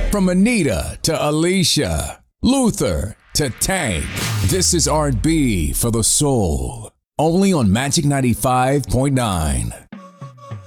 From Anita to Alicia, Luther to Tank, this is R&B for the soul. Only on Magic 95.9.